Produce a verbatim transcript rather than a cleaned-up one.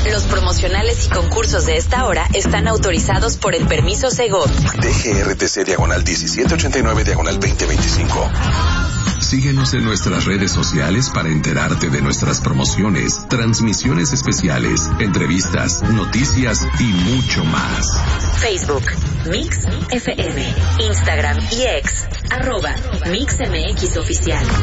Los promocionales y concursos de esta hora están autorizados por el permiso Segov. D G R T C diagonal diecisiete ochenta y nueve diagonal veinte veinticinco. Síguenos en nuestras redes sociales para enterarte de nuestras promociones, transmisiones especiales, entrevistas, noticias y mucho más. Facebook, Mix F M, Instagram y X, arroba Mix M X Oficial.